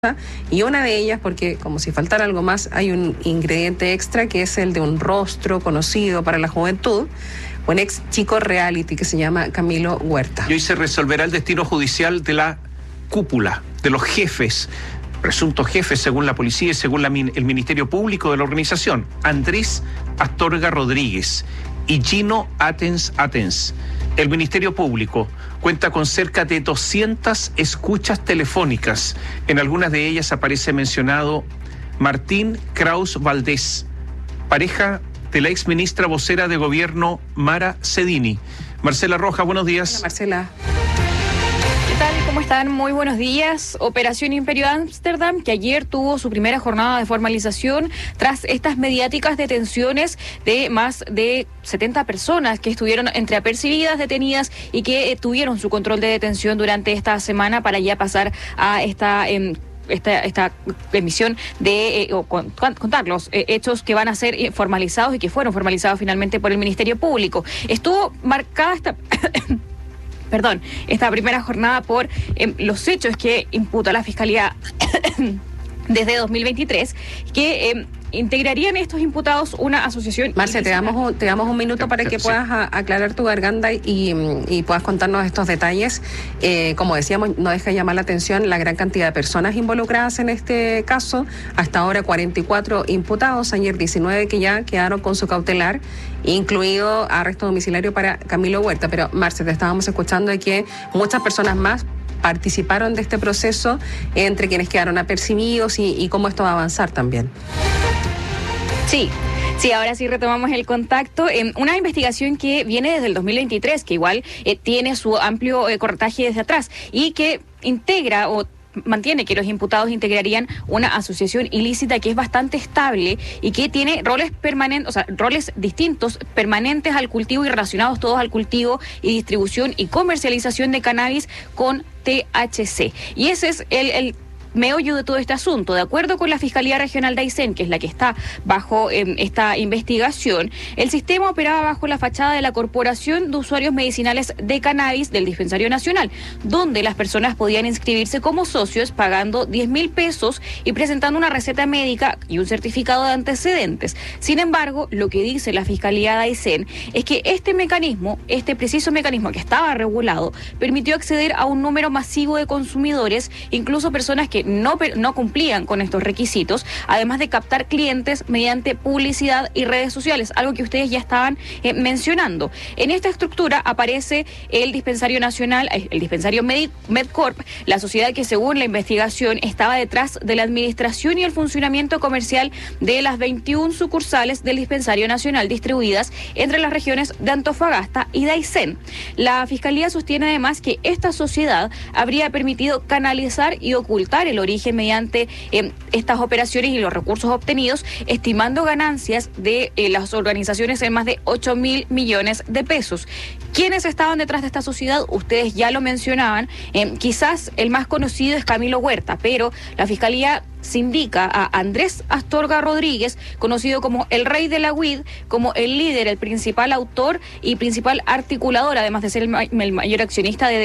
Y una de ellas, porque como si faltara algo más, hay un ingrediente extra que es el de un rostro conocido para la juventud, un ex chico reality que se llama Camilo Huerta. Y hoy se resolverá el destino judicial de la cúpula, de los jefes, presuntos jefes según la policía y según el Ministerio Público de la organización, Andrés Astorga Rodríguez y Gino Atens. El Ministerio Público cuenta con cerca de 200 escuchas telefónicas. En algunas de ellas aparece mencionado Martín Kraus Valdés, pareja de la exministra vocera de gobierno Mara Cedini. Marcela Rojas, buenos días. Hola, Marcela. ¿Qué tal? ¿Cómo están? Muy buenos días. Operación Imperio Ámsterdam, que ayer tuvo su primera jornada de formalización tras estas mediáticas detenciones de más de 70 personas que estuvieron entre apercibidas, detenidas y que tuvieron su control de detención durante esta semana para ya pasar a esta emisión de contar los hechos que van a ser formalizados y que fueron formalizados finalmente por el Ministerio Público. Estuvo marcada esta primera jornada por los hechos que imputa la Fiscalía desde 2023, que integrarían estos imputados una asociación. Marce, te damos un minuto para que puedas aclarar tu garganta y puedas contarnos estos detalles. Como decíamos, no deja de llamar la atención la gran cantidad de personas involucradas en este caso. Hasta ahora 44 imputados, ayer 19 que ya quedaron con su cautelar, incluido arresto domiciliario para Camilo Huerta. Pero Marce, te estábamos escuchando de que muchas personas más participaron de este proceso, entre quienes quedaron apercibidos y cómo esto va a avanzar también. Sí, ahora sí retomamos el contacto. Una investigación que viene desde el 2023, que igual tiene su amplio corretaje desde atrás y que integra o mantiene que los imputados integrarían una asociación ilícita que es bastante estable y que tiene roles permanentes, o sea, roles distintos, permanentes al cultivo y relacionados todos al cultivo y distribución y comercialización de cannabis con THC. Y ese es el meollo de todo este asunto. De acuerdo con la Fiscalía Regional de Aysén, que es la que está bajo esta investigación, el sistema operaba bajo la fachada de la Corporación de Usuarios Medicinales de Cannabis del Dispensario Nacional, donde las personas podían inscribirse como socios pagando 10.000 pesos y presentando una receta médica y un certificado de antecedentes. Sin embargo, lo que dice la Fiscalía de Aysén es que este preciso mecanismo que estaba regulado, permitió acceder a un número masivo de consumidores, incluso personas que no cumplían con estos requisitos, además de captar clientes mediante publicidad y redes sociales, algo que ustedes ya estaban mencionando. En esta estructura aparece el Dispensario Nacional, el Dispensario MedCorp, la sociedad que según la investigación estaba detrás de la administración y el funcionamiento comercial de las 21 sucursales del Dispensario Nacional distribuidas entre las regiones de Antofagasta y de Aysén. La Fiscalía sostiene además que esta sociedad habría permitido canalizar y ocultar el origen mediante estas operaciones y los recursos obtenidos, estimando ganancias de las organizaciones en más de 8.000 millones de pesos. ¿Quiénes estaban detrás de esta sociedad? Ustedes ya lo mencionaban. Quizás el más conocido es Camilo Huerta, pero la Fiscalía se indica a Andrés Astorga Rodríguez, conocido como el rey de la weed, como el líder, el principal autor y principal articulador, además de ser el mayor accionista de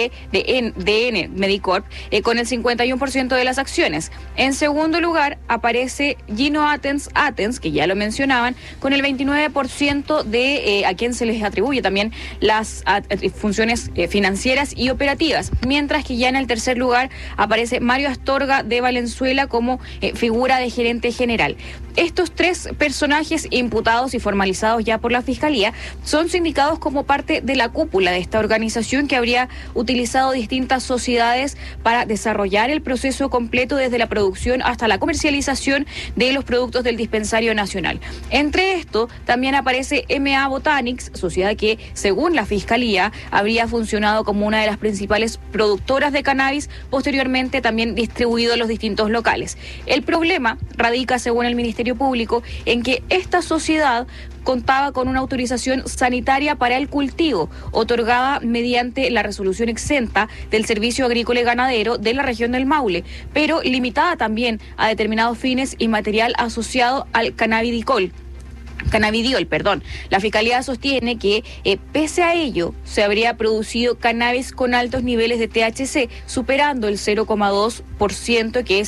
DN Medicorp, con el 51% de las acciones. En segundo lugar aparece Gino Atens, que ya lo mencionaban, con el 29% de a quien se les atribuye también las funciones financieras y operativas, mientras que ya en el tercer lugar aparece Mario Astorga de Valenzuela como figura de gerente general. Estos tres personajes imputados y formalizados ya por la Fiscalía son sindicados como parte de la cúpula de esta organización que habría utilizado distintas sociedades para desarrollar el proceso completo desde la producción hasta la comercialización de los productos del Dispensario Nacional. Entre esto también aparece MA Botanics, sociedad que según la Fiscalía habría funcionado como una de las principales productoras de cannabis, posteriormente también distribuido en los distintos locales. El problema radica, según el Ministerio Público, en que esta sociedad contaba con una autorización sanitaria para el cultivo, otorgada mediante la resolución exenta del Servicio Agrícola y Ganadero de la región del Maule, pero limitada también a determinados fines y material asociado al cannabidicol. cannabidiol, perdón. La Fiscalía sostiene que, pese a ello, se habría producido cannabis con altos niveles de THC, superando el 0,2%, que es